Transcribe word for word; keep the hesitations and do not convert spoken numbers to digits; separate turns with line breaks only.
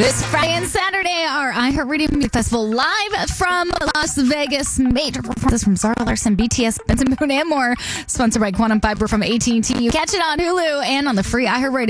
This Friday and Saturday are iHeartRadio Music Festival live from Las Vegas. Major performances from Zara Larsson, B T S, Benson Boone, and more. Sponsored by Quantum Fiber from A T and T. You catch it on Hulu and on the free iHeartRadio